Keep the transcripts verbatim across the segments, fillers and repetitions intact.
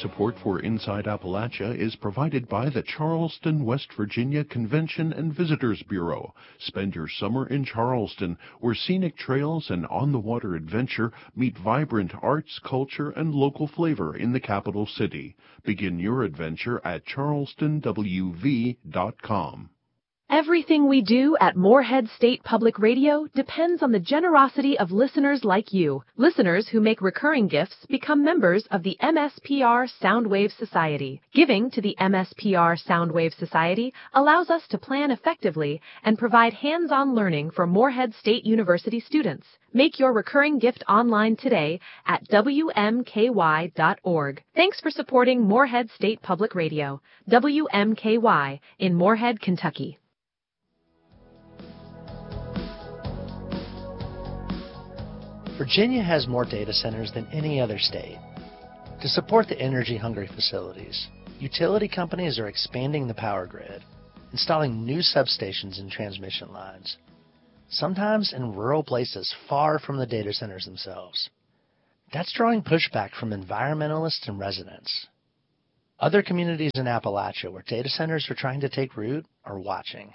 Support for Inside Appalachia is provided by the Charleston, West Virginia Convention and Visitors Bureau. Spend your summer in Charleston, where scenic trails and on-the-water adventure meet vibrant arts, culture, and local flavor in the capital city. Begin your adventure at charleston w v dot com. Everything we do at Morehead State Public Radio depends on the generosity of listeners like you. Listeners who make recurring gifts become members of the M S P R Soundwave Society. Giving to the M S P R Soundwave Society allows us to plan effectively and provide hands-on learning for Morehead State University students. Make your recurring gift online today at w m k y dot org. Thanks for supporting Morehead State Public Radio, W M K Y, in Morehead, Kentucky. Virginia has more data centers than any other state. To support the energy-hungry facilities, utility companies are expanding the power grid, installing new substations and transmission lines, sometimes in rural places far from the data centers themselves. That's drawing pushback from environmentalists and residents. Other communities in Appalachia where data centers are trying to take root are watching.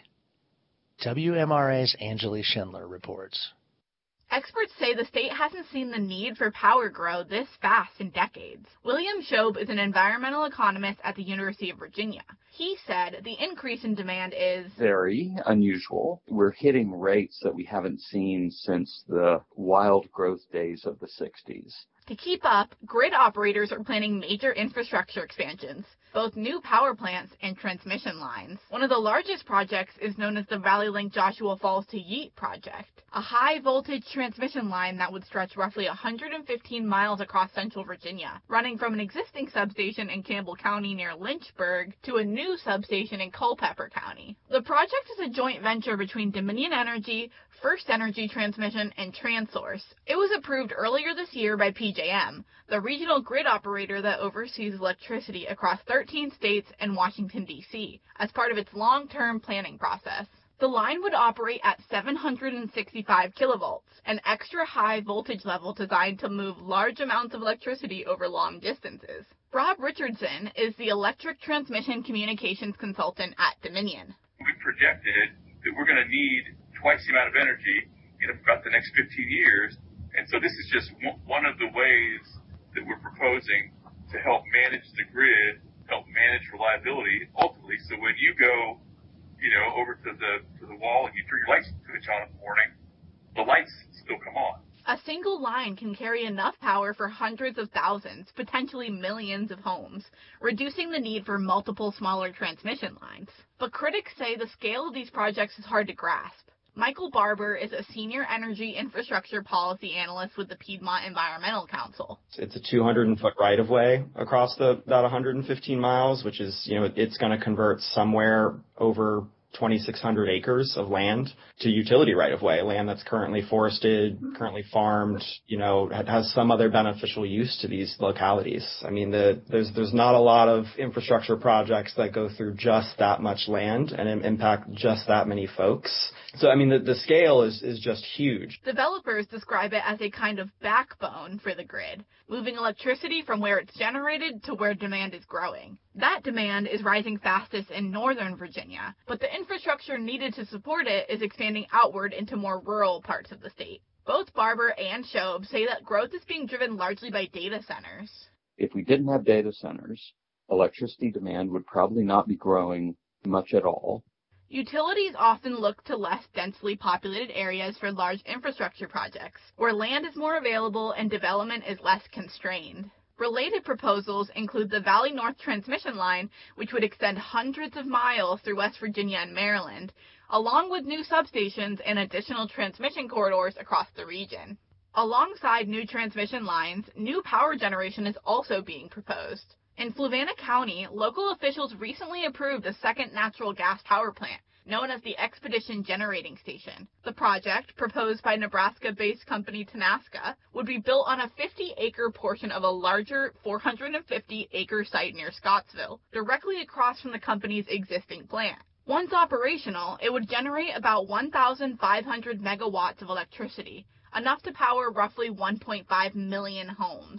W M R A's Angeli Schindler reports. Experts say the state hasn't seen the need for power grow this fast in decades. William Shobe is an environmental economist at the University of Virginia. He said the increase in demand is very unusual. We're hitting rates that we haven't seen since the wild growth days of the sixties. To keep up, grid operators are planning major infrastructure expansions, both new power plants and transmission lines. One of the largest projects is known as the Valley Link Joshua Falls to Yeet project, a high-voltage transmission line that would stretch roughly one hundred fifteen miles across central Virginia, running from an existing substation in Campbell County near Lynchburg to a new substation in Culpeper County. The project is a joint venture between Dominion Energy, First Energy Transmission, and TransSource. It was approved earlier this year by P J M, the regional grid operator that oversees electricity across thirteen states and Washington, D C, as part of its long-term planning process. The line would operate at seven hundred sixty-five kilovolts, an extra high voltage level designed to move large amounts of electricity over long distances. Rob Richardson is the electric transmission communications consultant at Dominion. We projected that we're going to need twice the amount of energy in about the next fifteen years. And so this is just one of the ways that we're proposing to help manage the grid, help manage reliability, ultimately. So when you go, you know, over to the to the wall and you turn your light switch on in the morning, the lights still come on. A single line can carry enough power for hundreds of thousands, potentially millions of homes, reducing the need for multiple smaller transmission lines. But critics say the scale of these projects is hard to grasp. Michael Barber is a senior energy infrastructure policy analyst with the Piedmont Environmental Council. It's a two hundred foot right-of-way across the that one hundred fifteen miles, which is, you know, it's going to convert somewhere over twenty-six hundred acres of land to utility right-of-way, land that's currently forested, currently farmed, you know, has some other beneficial use to these localities. I mean, the, there's there's not a lot of infrastructure projects that go through just that much land and impact just that many folks. So, I mean, the, the scale is, is just huge. Developers describe it as a kind of backbone for the grid, moving electricity from where it's generated to where demand is growing. That demand is rising fastest in northern Virginia, but the infrastructure needed to support it is expanding outward into more rural parts of the state. Both Barber and Shobe say that growth is being driven largely by data centers. If we didn't have data centers, electricity demand would probably not be growing much at all. Utilities often look to less densely populated areas for large infrastructure projects, where land is more available and development is less constrained. Related proposals include the Valley North Transmission Line, which would extend hundreds of miles through West Virginia and Maryland, along with new substations and additional transmission corridors across the region. Alongside new transmission lines, new power generation is also being proposed. In Fluvanna County, local officials recently approved a second natural gas power plant, known as the Expedition Generating Station. The project, proposed by Nebraska-based company Tenaska, would be built on a fifty acre portion of a larger four hundred fifty acre site near Scottsville, directly across from the company's existing plant. Once operational, it would generate about one thousand five hundred megawatts of electricity, enough to power roughly one point five million homes.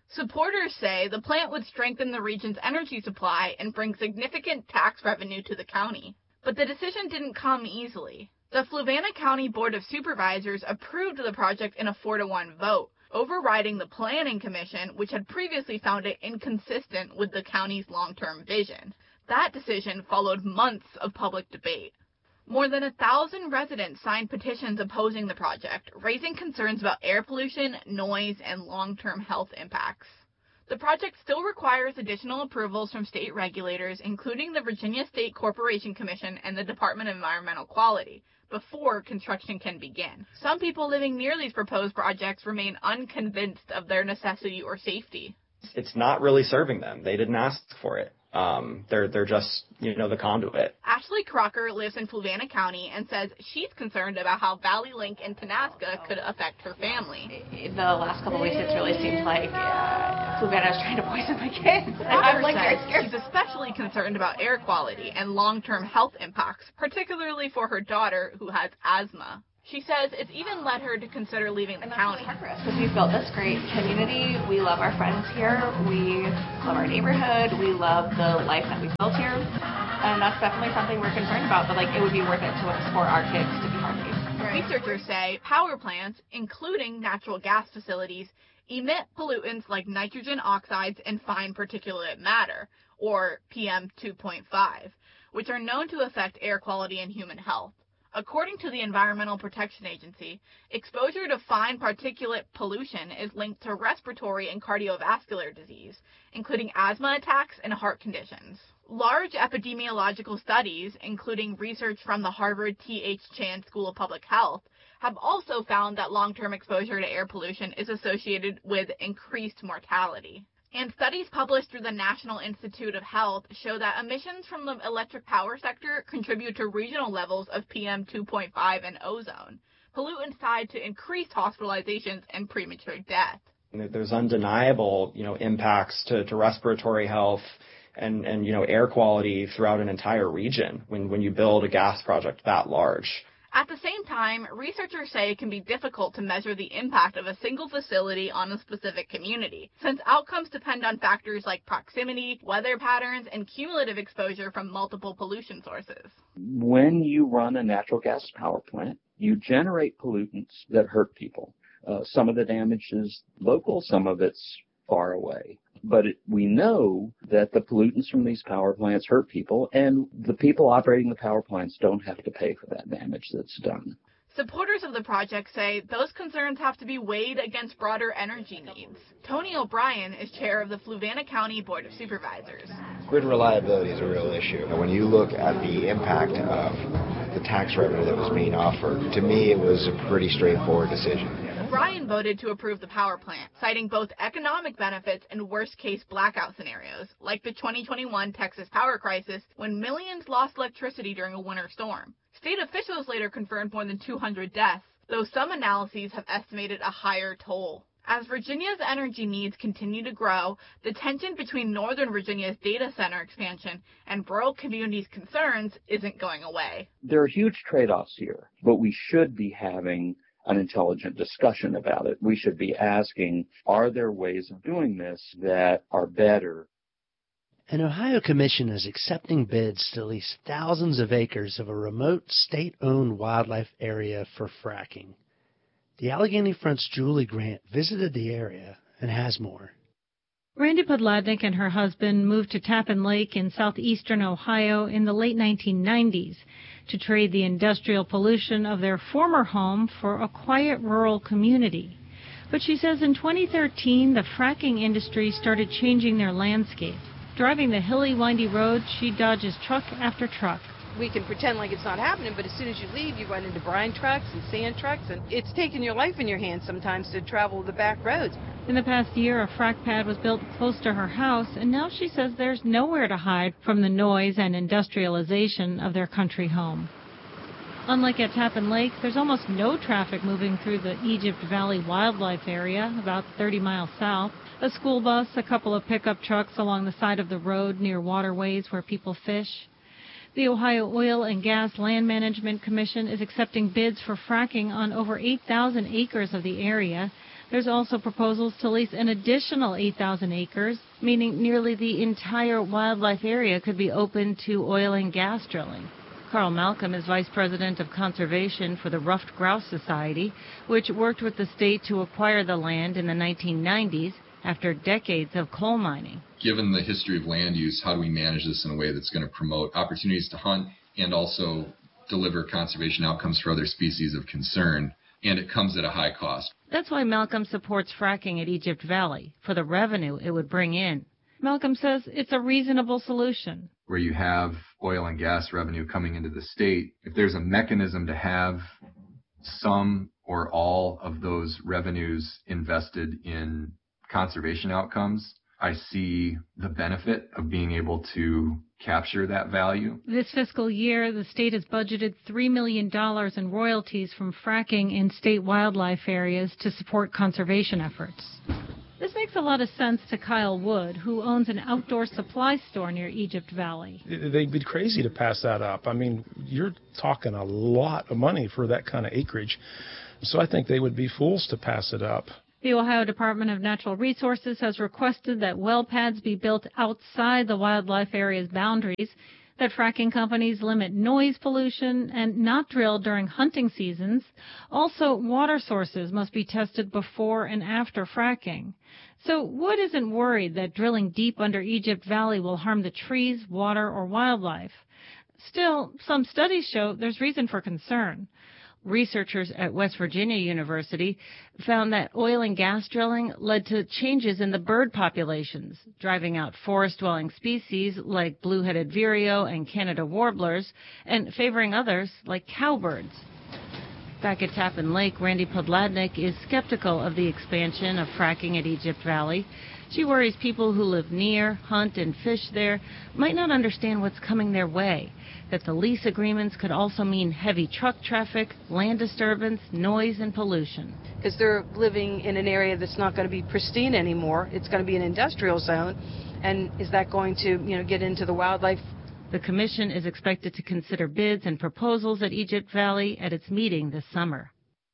Supporters say the plant would strengthen the region's energy supply and bring significant tax revenue to the county. But the decision didn't come easily. The Fluvanna County Board of Supervisors approved the project in a four to one vote, overriding the Planning Commission, which had previously found it inconsistent with the county's long-term vision. That decision followed months of public debate. More than a thousand residents signed petitions opposing the project, raising concerns about air pollution, noise, and long-term health impacts. The project still requires additional approvals from state regulators, including the Virginia State Corporation Commission and the Department of Environmental Quality, before construction can begin. Some people living near these proposed projects remain unconvinced of their necessity or safety. It's not really serving them. They didn't ask for it. Um, they're they're just, you know, the conduit. Ashley Crocker lives in Fluvanna County and says she's concerned about how Valley Link and Tenaska could affect her family. The last couple of weeks, it's really seemed like uh, Fluvanna is trying to poison my kids. Crocker like says she's especially concerned about air quality and long-term health impacts, particularly for her daughter who has asthma. She says it's even led her to consider leaving the county. Because we've built this great community. We love our friends here. We love our neighborhood. We love the life that we built here. And that's definitely something we're concerned about. But, like, it would be worth it to us for our kids to be healthy. Right. Researchers say power plants, including natural gas facilities, emit pollutants like nitrogen oxides and fine particulate matter, or P M two point five, which are known to affect air quality and human health. According to the Environmental Protection Agency, exposure to fine particulate pollution is linked to respiratory and cardiovascular disease, including asthma attacks and heart conditions. Large epidemiological studies, including research from the Harvard T H Chan School of Public Health, have also found that long-term exposure to air pollution is associated with increased mortality. And studies published through the National Institute of Health show that emissions from the electric power sector contribute to regional levels of P M two point five and ozone, pollutants tied to increased hospitalizations and premature death. There's undeniable, you know, impacts to, to respiratory health and, and, you know, air quality throughout an entire region when, when you build a gas project that large. At the same time, researchers say it can be difficult to measure the impact of a single facility on a specific community, since outcomes depend on factors like proximity, weather patterns, and cumulative exposure from multiple pollution sources. When you run a natural gas power plant, you generate pollutants that hurt people. Uh, some of the damage is local, some of it's far away. But it, we know that the pollutants from these power plants hurt people, and the people operating the power plants don't have to pay for that damage that's done. Supporters of the project say those concerns have to be weighed against broader energy needs. Tony O'Brien is chair of the Fluvanna County Board of Supervisors. Grid reliability is a real issue. When you look at the impact of the tax revenue that was being offered, to me it was a pretty straightforward decision. O'Brien voted to approve the power plant, citing both economic benefits and worst-case blackout scenarios, like the twenty twenty-one Texas power crisis when millions lost electricity during a winter storm. State officials later confirmed more than two hundred deaths, though some analyses have estimated a higher toll. As Virginia's energy needs continue to grow, the tension between Northern Virginia's data center expansion and rural communities' concerns isn't going away. There are huge trade-offs here, but we should be having an intelligent discussion about it. We should be asking, are there ways of doing this that are better? An Ohio commission is accepting bids to lease thousands of acres of a remote state-owned wildlife area for fracking. The Allegheny Front's Julie Grant visited the area and has more. Randy Podladnik and her husband moved to Tappan Lake in southeastern Ohio in the late nineteen nineties to trade the industrial pollution of their former home for a quiet rural community. But she says in twenty thirteen, the fracking industry started changing their landscape. Driving the hilly, windy road, she dodges truck after truck. We can pretend like it's not happening, but as soon as you leave, you run into brine trucks and sand trucks, and it's taking your life in your hands sometimes to travel the back roads. In the past year, a frack pad was built close to her house, and now she says there's nowhere to hide from the noise and industrialization of their country home. Unlike at Tappan Lake, there's almost no traffic moving through the Egypt Valley Wildlife Area, about thirty miles south. A school bus, a couple of pickup trucks along the side of the road near waterways where people fish. The Ohio Oil and Gas Land Management Commission is accepting bids for fracking on over eight thousand acres of the area. There's also proposals to lease an additional eight thousand acres, meaning nearly the entire wildlife area could be open to oil and gas drilling. Carl Malcolm is Vice President of Conservation for the Ruffed Grouse Society, which worked with the state to acquire the land in the nineteen nineties after decades of coal mining. Given the history of land use, how do we manage this in a way that's going to promote opportunities to hunt and also deliver conservation outcomes for other species of concern? And it comes at a high cost. That's why Malcolm supports fracking at Egypt Valley, for the revenue it would bring in. Malcolm says it's a reasonable solution. Where you have oil and gas revenue coming into the state, if there's a mechanism to have some or all of those revenues invested in conservation outcomes, I see the benefit of being able to capture that value. This fiscal year, the state has budgeted three million dollars in royalties from fracking in state wildlife areas to support conservation efforts. This makes a lot of sense to Kyle Wood, who owns an outdoor supply store near Egypt Valley. They'd be crazy to pass that up. I mean, you're talking a lot of money for that kind of acreage. So I think they would be fools to pass it up. The Ohio Department of Natural Resources has requested that well pads be built outside the wildlife area's boundaries, that fracking companies limit noise pollution and not drill during hunting seasons. Also, water sources must be tested before and after fracking. So Wood isn't worried that drilling deep under Egypt Valley will harm the trees, water, or wildlife. Still, some studies show there's reason for concern. Researchers at West Virginia University found that oil and gas drilling led to changes in the bird populations, driving out forest-dwelling species like blue-headed vireo and Canada warblers, and favoring others like cowbirds. Back at Tappan Lake, Randy Podladnik is skeptical of the expansion of fracking at Egypt Valley. She worries people who live near, hunt, and fish there might not understand what's coming their way, that the lease agreements could also mean heavy truck traffic, land disturbance, noise, and pollution. Because they're living in an area that's not going to be pristine anymore. It's going to be an industrial zone. And is that going to, you know, get into the wildlife? The commission is expected to consider bids and proposals at Egypt Valley at its meeting this summer.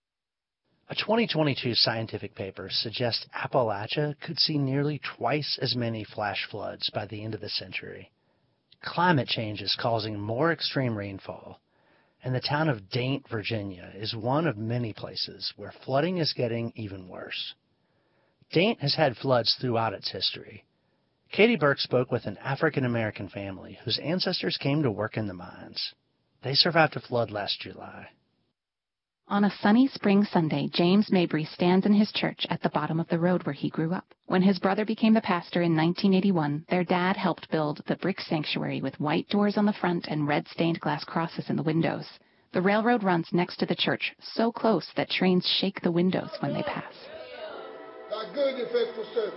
A twenty twenty-two scientific paper suggests Appalachia could see nearly twice as many flash floods by the end of the century. Climate change is causing more extreme rainfall, and the town of Daint, Virginia, is one of many places where flooding is getting even worse. Daint has had floods throughout its history. Katie Burke spoke with an African-American family whose ancestors came to work in the mines. They survived a flood last July. On a sunny spring Sunday, James Mabry stands in his church at the bottom of the road where he grew up. When his brother became the pastor in nineteen eighty-one, their dad helped build the brick sanctuary with white doors on the front and red stained glass crosses in the windows. The railroad runs next to the church, so close that trains shake the windows when they pass. Thy good and faithful servant,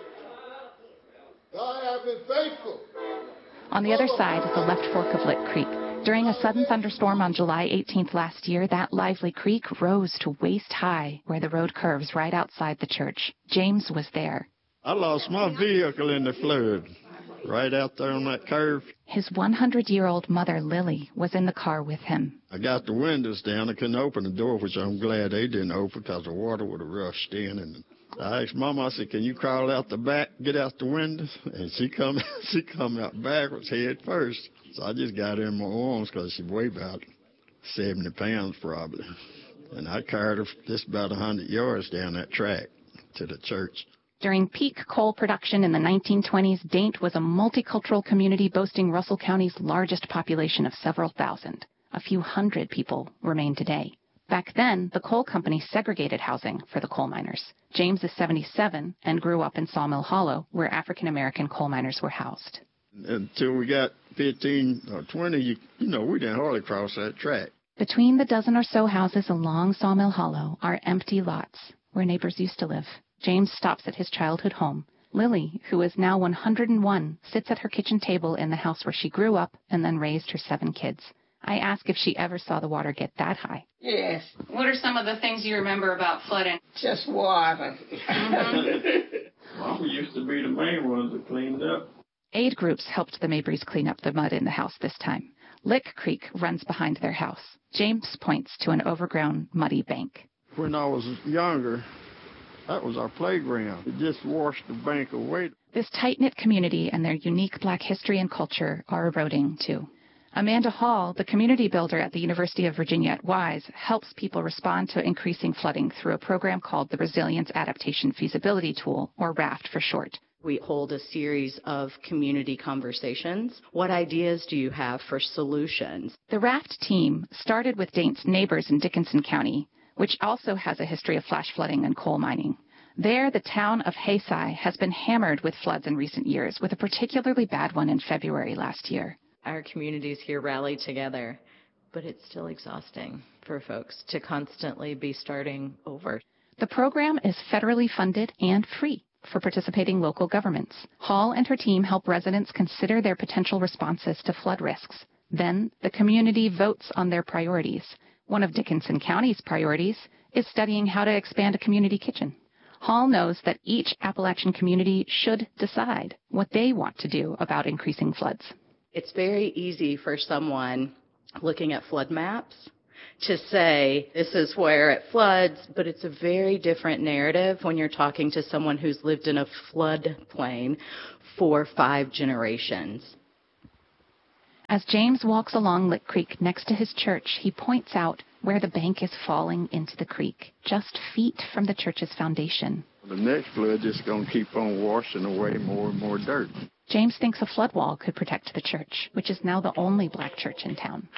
thou hast been faithful. On the other side is the left fork of Lick Creek. During a sudden thunderstorm on July eighteenth last year, that lively creek rose to waist high where the road curves right outside the church. James was there. I lost my vehicle in the flood, right out there on that curve. His hundred-year-old mother, Lily, was in the car with him. I got the windows down. I couldn't open the door, which I'm glad they didn't open because the water would have rushed in. And I asked Mama, I said, can you crawl out the back, get out the windows? And she come, she come out backwards, head first. So I just got her in my arms because she weighed about seventy pounds probably. And I carried her just about one hundred yards down that track to the church. During peak coal production in the nineteen twenties, Daint was a multicultural community boasting Russell County's largest population of several thousand. A few hundred people remain today. Back then, the coal company segregated housing for the coal miners. James is seventy-seven and grew up in Sawmill Hollow, where African-American coal miners were housed. Until we got fifteen or twenty, you, you know, we didn't hardly cross that track. Between the dozen or so houses along Sawmill Hollow are empty lots where neighbors used to live. James stops at his childhood home. Lily, who is now one hundred and one, sits at her kitchen table in the house where she grew up and then raised her seven kids. I ask if she ever saw the water get that high. Yes. What are some of the things you remember about flooding? Just water. Mm-hmm. Mama used to be the main ones that cleaned up. Aid groups helped the Mabrys clean up the mud in the house this time. Lick Creek runs behind their house. James points to an overgrown, muddy bank. When I was younger, That was our playground. It just washed the bank away. This tight-knit community and their unique Black history and culture are eroding, too. Amanda Hall, the community builder at the University of Virginia at Wise, helps people respond to increasing flooding through a program called the Resilience Adaptation Feasibility Tool, or RAFT for short. We hold a series of community conversations. What ideas do you have for solutions? The RAFT team started with Daint's neighbors in Dickinson County, which also has a history of flash flooding and coal mining. There, the town of Haysai has been hammered with floods in recent years, with a particularly bad one in February last year. Our communities here rally together, but it's still exhausting for folks to constantly be starting over. The program is federally funded and free for participating local governments. Hall and her team help residents consider their potential responses to flood risks. Then, the community votes on their priorities. One of Dickinson County's priorities is studying how to expand a community kitchen. Hall knows that each Appalachian community should decide what they want to do about increasing floods. It's very easy for someone looking at flood maps to say this is where it floods, but it's a very different narrative when you're talking to someone who's lived in a floodplain for five generations. As James walks along Lick Creek next to his church, he points out where the bank is falling into the creek, just feet from the church's foundation. The next flood is going to keep on washing away more and more dirt. James thinks a flood wall could protect the church, which is now the only Black church in town.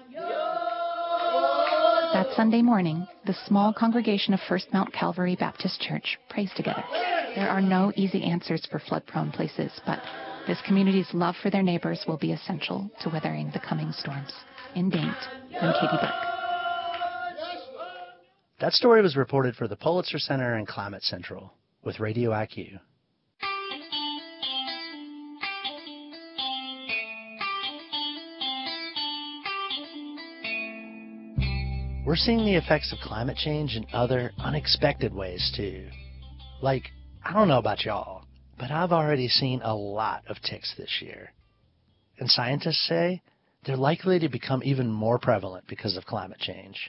That Sunday morning, the small congregation of First Mount Calvary Baptist Church prays together. There are no easy answers for flood-prone places, but this community's love for their neighbors will be essential to weathering the coming storms. In Daint, I'm Katie Burke. That story was reported for the Pulitzer Center and Climate Central with Radio I Q. We're seeing the effects of climate change in other unexpected ways, too. Like, I don't know about y'all, but I've already seen a lot of ticks this year. And scientists say they're likely to become even more prevalent because of climate change.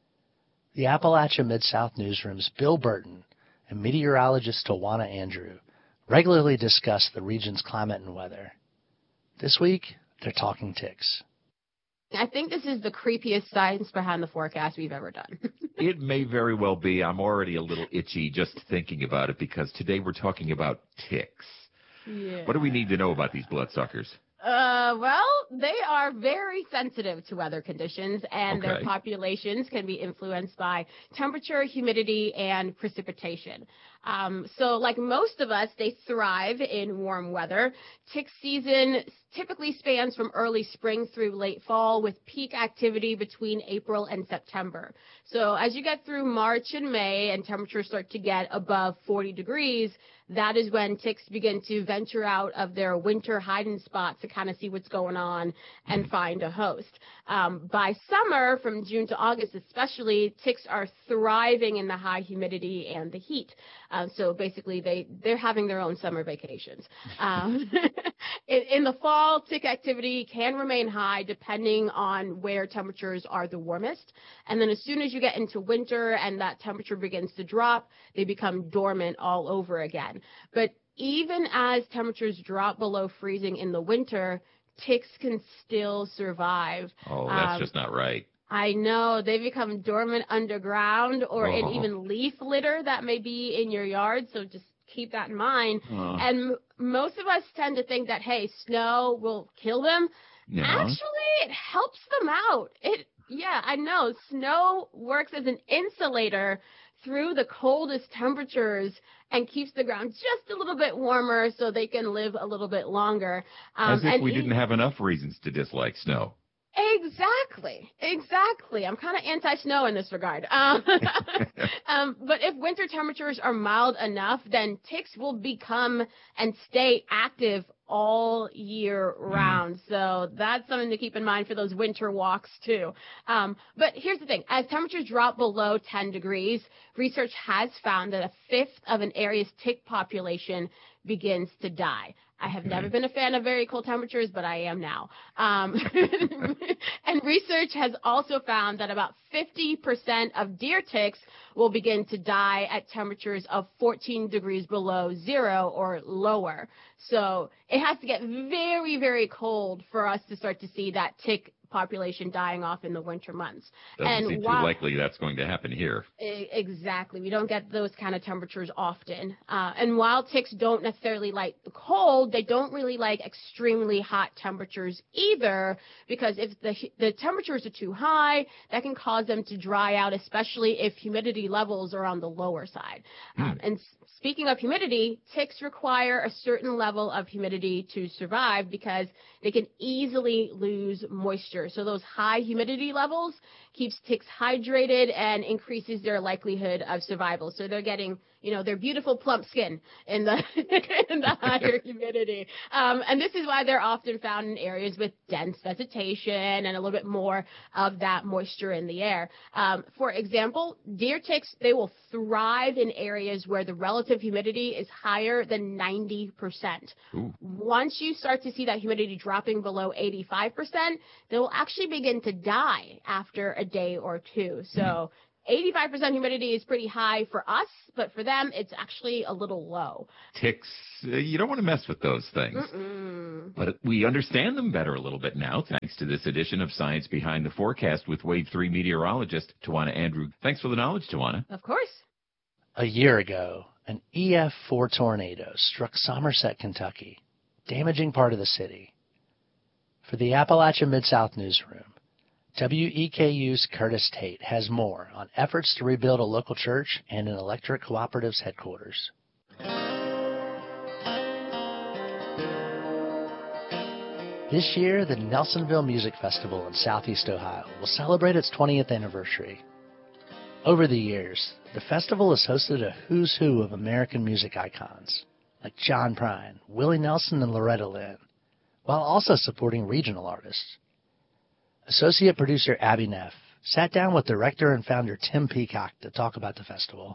The Appalachia Mid-South Newsroom's Bill Burton and meteorologist Tawana Andrew regularly discuss the region's climate and weather. This week, they're talking ticks. I think this is the creepiest science behind the forecast we've ever done. It may very well be. I'm already a little itchy just thinking about it because today we're talking about ticks. Yeah. What do we need to know about these bloodsuckers? Uh, well, they are very sensitive to weather conditions, and Okay. their populations can be influenced by temperature, humidity, and precipitation. Um, so like most of us, they thrive in warm weather. Tick season typically spans from early spring through late fall, with peak activity between April and September. So as you get through March and May and temperatures start to get above forty degrees, that is when ticks begin to venture out of their winter hiding spots to kind of see what's going on and find a host. Um, by summer, from June to August especially, ticks are thriving in the high humidity and the heat. Um, so basically, they, they're having their own summer vacations. Um, in, in the fall, tick activity can remain high depending on where temperatures are the warmest. And then as soon as you get into winter and that temperature begins to drop, they become dormant all over again. But even as temperatures drop below freezing in the winter, ticks can still survive. Oh, that's Um, just not right. I know. They become dormant underground or in Oh. even leaf litter that may be in your yard. So just keep that in mind. Oh. And m- most of us tend to think that, hey, snow will kill them. Yeah. Actually, it helps them out. It, yeah, I know. Snow works as an insulator through the coldest temperatures and keeps the ground just a little bit warmer so they can live a little bit longer. Um, As if and we e- didn't have enough reasons to dislike snow. Exactly, exactly. I'm kind of anti-snow in this regard. Um, um, but if winter temperatures are mild enough, then ticks will become and stay active all year round. So that's something to keep in mind for those winter walks too. Um, but here's the thing. As temperatures drop below ten degrees, research has found that a fifth of an area's tick population begins to die. I have never been a fan of very cold temperatures, but I am now. Um, and research has also found that about fifty percent of deer ticks will begin to die at temperatures of fourteen degrees below zero or lower. So it has to get very, very cold for us to start to see that tick population dying off in the winter months. Doesn't and seem while, too likely that's going to happen here. Exactly. We don't get those kind of temperatures often. Uh, and while ticks don't necessarily like the cold, they don't really like extremely hot temperatures either, because if the the temperatures are too high, that can cause them to dry out, especially if humidity levels are on the lower side. Hmm. Um, and speaking of humidity, ticks require a certain level of humidity to survive because they can easily lose moisture. So those high humidity levels keeps ticks hydrated and increases their likelihood of survival. So they're getting, you know, their beautiful plump skin in the in the higher humidity. Um, and this is why they're often found in areas with dense vegetation and a little bit more of that moisture in the air. Um, for example, deer ticks, they will thrive in areas where the relative humidity is higher than ninety percent. Ooh. Once you start to see that humidity dropping below eighty-five percent, they will actually begin to die after a day or two. So eighty-five percent humidity is pretty high for us, but for them, it's actually a little low. Ticks, uh, you don't want to mess with those things. Mm-mm. But we understand them better a little bit now, thanks to this edition of Science Behind the Forecast with Wave three meteorologist Tawana Andrew. Thanks for the knowledge, Tawana. Of course. A year ago, an E F four tornado struck Somerset, Kentucky, damaging part of the city. For the Appalachia Mid-South newsroom, W E K U's Curtis Tate has more on efforts to rebuild a local church and an electric cooperative's headquarters. This year, the Nelsonville Music Festival in Southeast Ohio will celebrate its twentieth anniversary. Over the years, the festival has hosted a who's who of American music icons, like John Prine, Willie Nelson, and Loretta Lynn, while also supporting regional artists. Associate producer Abby Neff sat down with director and founder Tim Peacock to talk about the festival.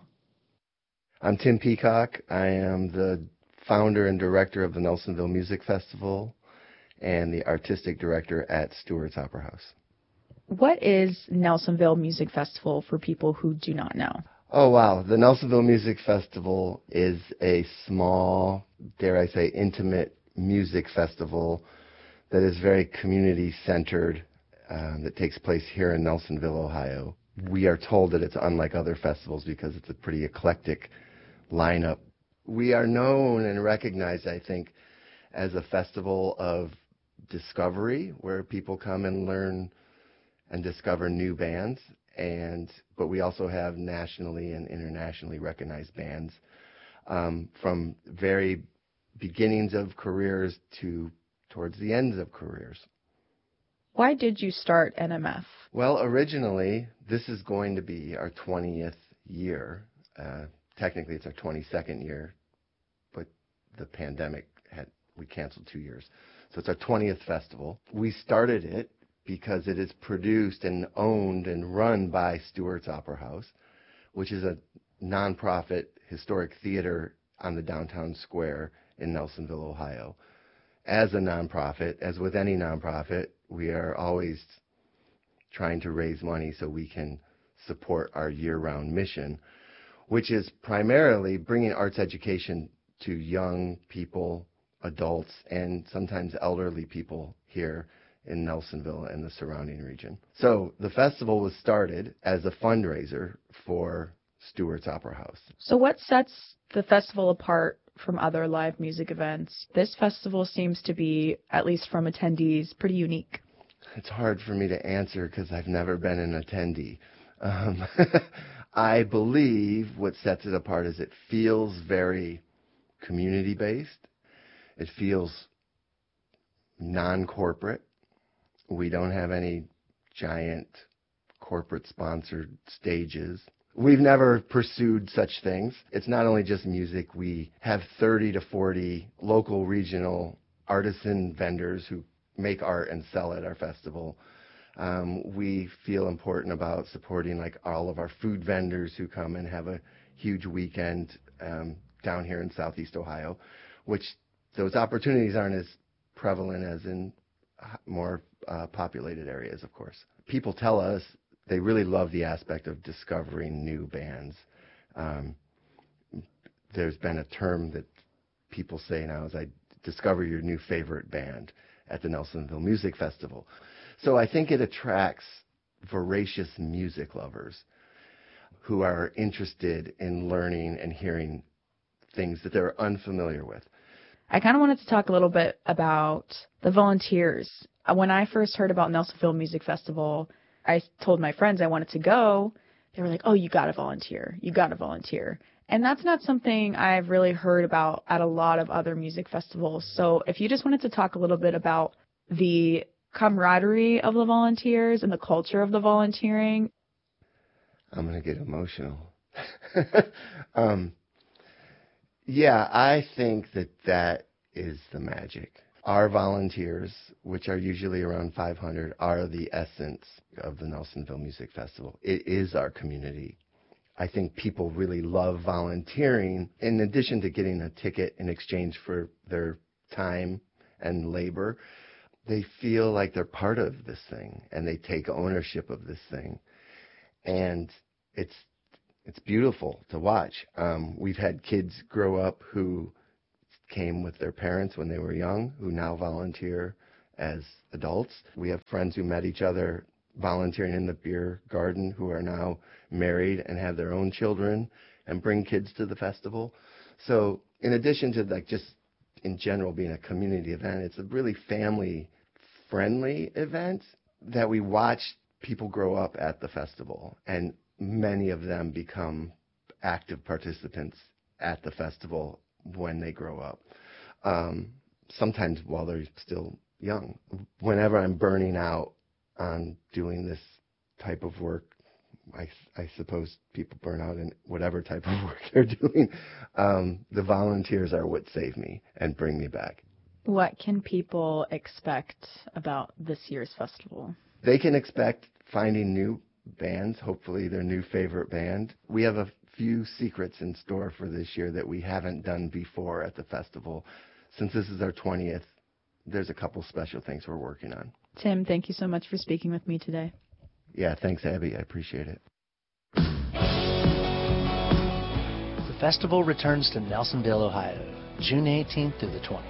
I'm Tim Peacock. I am the founder and director of the Nelsonville Music Festival and the artistic director at Stewart's Opera House. What is Nelsonville Music Festival for people who do not know? Oh, wow. The Nelsonville Music Festival is a small, dare I say, intimate music festival that is very community-centered, um, that takes place here in Nelsonville, Ohio. We are told that it's unlike other festivals because it's a pretty eclectic lineup. We are known and recognized, I think, as a festival of discovery where people come and learn and discover new bands, and but we also have nationally and internationally recognized bands um, from very beginnings of careers to towards the ends of careers. Why did you start N M F? Well, originally, this is going to be our twentieth year. Uh, technically, it's our twenty-second year, but the pandemic had, we canceled two years. So it's our twentieth festival. We started it because it is produced and owned and run by Stewart's Opera House, which is a nonprofit historic theater on the downtown square in Nelsonville, Ohio. As a nonprofit, as with any nonprofit, we are always trying to raise money so we can support our year-round mission, which is primarily bringing arts education to young people, adults, and sometimes elderly people here in Nelsonville and the surrounding region. So the festival was started as a fundraiser for Stewart's Opera House. So what sets the festival apart from other live music events? This festival seems to be, at least from attendees, pretty unique. It's hard for me to answer because I've never been an attendee. Um, I believe what sets it apart is it feels very community-based. It feels non-corporate. We don't have any giant corporate-sponsored stages. We've never pursued such things. It's not only just music. We have thirty to forty local, regional artisan vendors who make art and sell at our festival. Um, we feel important about supporting like all of our food vendors who come and have a huge weekend um, down here in Southeast Ohio, which those opportunities aren't as prevalent as in more uh, populated areas, of course. People tell us they really love the aspect of discovering new bands. Um, there's been a term that people say now is, I discover your new favorite band at the Nelsonville Music Festival. So I think it attracts voracious music lovers who are interested in learning and hearing things that they're unfamiliar with. I kind of wanted to talk a little bit about the volunteers. When I first heard about Nelsonville Music Festival, I told my friends I wanted to go. They were like, oh, you got to volunteer. You got to volunteer. And that's not something I've really heard about at a lot of other music festivals. So if you just wanted to talk a little bit about the camaraderie of the volunteers and the culture of the volunteering. I'm going to get emotional. um, yeah, I think that that is the magic. Our volunteers, which are usually around five hundred, are the essence of the Nelsonville Music Festival. It is our community. I think people really love volunteering in addition to getting a ticket in exchange for their time and labor. They feel like they're part of this thing and they take ownership of this thing. And it's it's beautiful to watch. Um, we've had kids grow up who came with their parents when they were young, who now volunteer as adults. We have friends who met each other volunteering in the beer garden who are now married and have their own children and bring kids to the festival. So in addition to like just in general being a community event, it's a really family friendly event that we watch people grow up at the festival, and many of them become active participants at the festival when they grow up, um, sometimes while they're still young. Whenever I'm burning out on doing this type of work, I, I suppose people burn out in whatever type of work they're doing, um, the volunteers are what save me and bring me back. What can people expect about this year's festival? They can expect finding new bands, hopefully their new favorite band. We have a few secrets in store for this year that we haven't done before at the festival. Since this is our twentieth, there's a couple special things we're working on. Tim, thank you so much for speaking with me today. Yeah, thanks, Abby. I appreciate it. The festival returns to Nelsonville, Ohio, June eighteenth through the twentieth.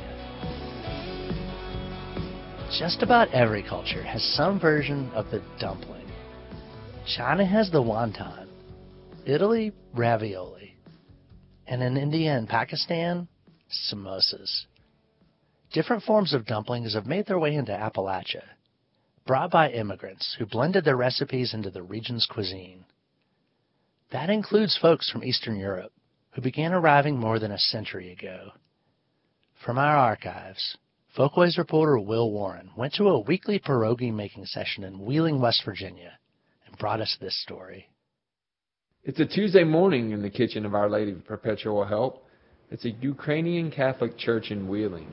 Just about every culture has some version of the dumpling. China has the wonton, Italy, ravioli, and in India and Pakistan, samosas. Different forms of dumplings have made their way into Appalachia, brought by immigrants who blended their recipes into the region's cuisine. That includes folks from Eastern Europe who began arriving more than a century ago. From our archives, Folkways reporter Will Warren went to a weekly pierogi making session in Wheeling, West Virginia, and brought us this story. It's a Tuesday morning in the kitchen of Our Lady of Perpetual Help. It's a Ukrainian Catholic church in Wheeling.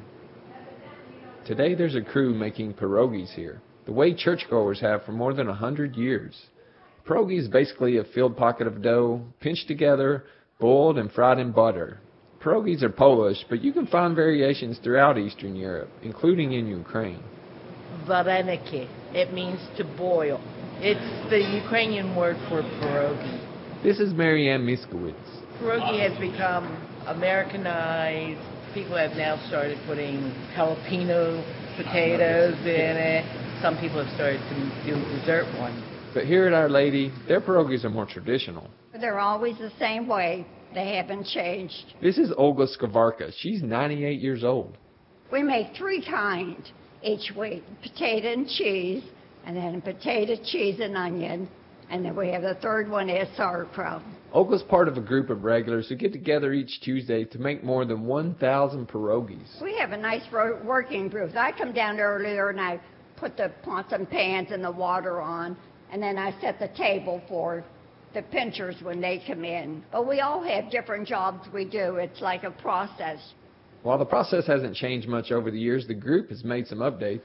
Today there's a crew making pierogies here, the way churchgoers have for more than a hundred years. Pierogi is basically a filled pocket of dough, pinched together, boiled and fried in butter. Pierogies are Polish, but you can find variations throughout Eastern Europe, including in Ukraine. Vareniki. It means to boil. It's the Ukrainian word for pierogi. This is Marianne Miskowitz. Pierogi has become Americanized. People have now started putting jalapeno potatoes in it. Some people have started to do dessert ones. But here at Our Lady, their pierogies are more traditional. They're always the same way. They haven't changed. This is Olga Skavarka. She's ninety-eight years old. We make three kinds each week, potato and cheese, and then potato, cheese, and onion. And then we have the third one is sauerkraut. Olga's part of a group of regulars who get together each Tuesday to make more than one thousand pierogies. We have a nice working group. I come down earlier and I put the pots and pans and the water on, and then I set the table for the pinchers when they come in. But we all have different jobs we do. It's like a process. While the process hasn't changed much over the years, the group has made some updates.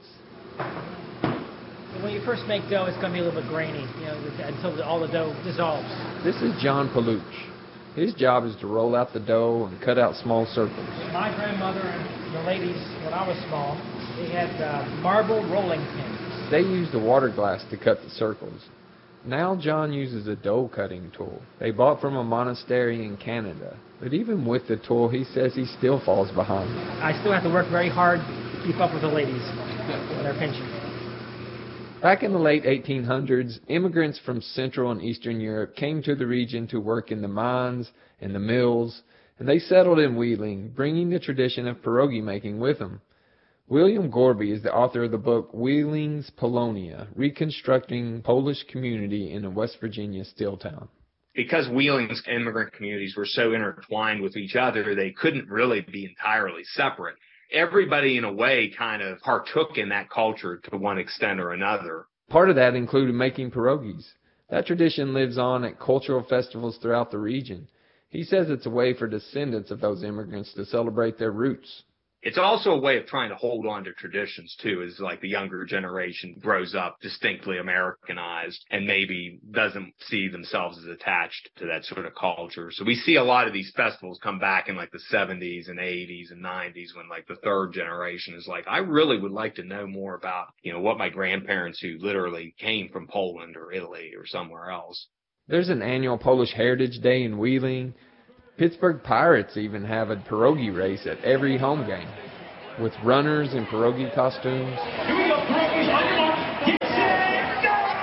When you first make dough, it's going to be a little bit grainy, you know, until all the dough dissolves. This is John Paluch. His job is to roll out the dough and cut out small circles. My grandmother and the ladies, when I was small, they had uh, marble rolling pins. They used a water glass to cut the circles. Now John uses a dough cutting tool they bought from a monastery in Canada. But even with the tool, he says he still falls behind. I still have to work very hard to keep up with the ladies when they're pinching. Back in the late eighteen hundreds, immigrants from Central and Eastern Europe came to the region to work in the mines and the mills, and they settled in Wheeling, bringing the tradition of pierogi making with them. William Gorby is the author of the book Wheeling's Polonia, Reconstructing Polish Community in a West Virginia Steel Town. Because Wheeling's immigrant communities were so intertwined with each other, they couldn't really be entirely separate. Everybody, in a way, kind of partook in that culture to one extent or another. Part of that included making pierogies. That tradition lives on at cultural festivals throughout the region. He says it's a way for descendants of those immigrants to celebrate their roots. It's also a way of trying to hold on to traditions, too, as like the younger generation grows up distinctly Americanized and maybe doesn't see themselves as attached to that sort of culture. So we see a lot of these festivals come back in like the seventies and eighties and nineties when like the third generation is like, I really would like to know more about, you know, what my grandparents who literally came from Poland or Italy or somewhere else. There's an annual Polish Heritage Day in Wheeling. Pittsburgh Pirates even have a pierogi race at every home game, with runners in pierogi costumes. Here we go, pierogies on your mark. Get set,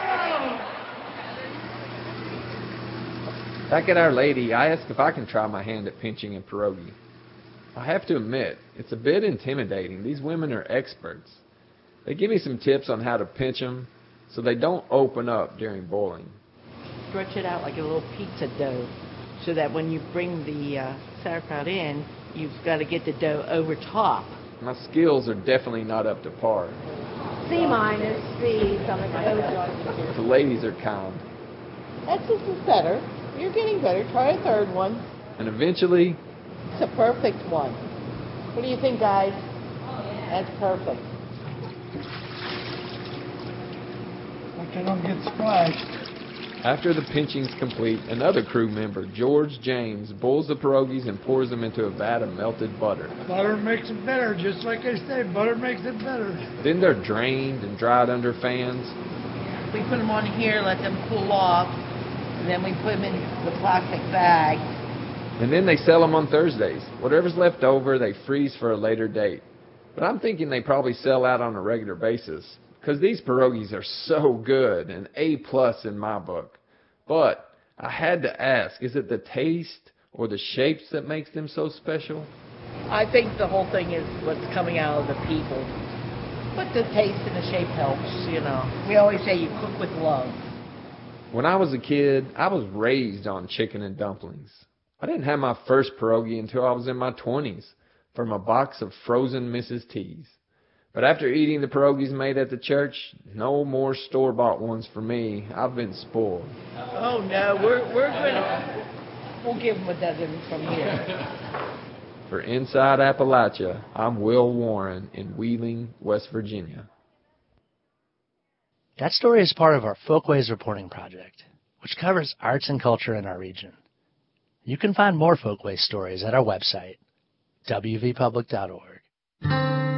go! Back at Our Lady, I ask if I can try my hand at pinching a pierogi. I have to admit, it's a bit intimidating. These women are experts. They give me some tips on how to pinch them so they don't open up during boiling. Stretch it out like a little pizza dough, so that when you bring the uh, sauerkraut in, you've got to get the dough over top. My skills are definitely not up to par. C minus, C, something like that. The ladies are kind. That's this is better. You're getting better. Try a third one. And eventually... It's a perfect one. What do you think, guys? That's perfect. Like I don't get splashed. After the pinching's complete, another crew member, George James, boils the pierogies and pours them into a vat of melted butter. Butter makes it better, just like I said, butter makes it better. Then they're drained and dried under fans. We put them on here, let them cool off, and then we put them in the plastic bag. And then they sell them on Thursdays. Whatever's left over, they freeze for a later date. But I'm thinking they probably sell out on a regular basis, because these pierogies are so good, and A plus in my book. But I had to ask, is it the taste or the shapes that makes them so special? I think the whole thing is what's coming out of the people. But the taste and the shape helps, you know. We always say you cook with love. When I was a kid, I was raised on chicken and dumplings. I didn't have my first pierogi until I was in my twenties from a box of frozen Missus T's. But after eating the pierogies made at the church, no more store-bought ones for me. I've been spoiled. Oh, no, we're, we're going to, we'll give them a dozen from here. For Inside Appalachia, I'm Will Warren in Wheeling, West Virginia. That story is part of our Folkways Reporting Project, which covers arts and culture in our region. You can find more Folkways stories at our website, w v public dot org.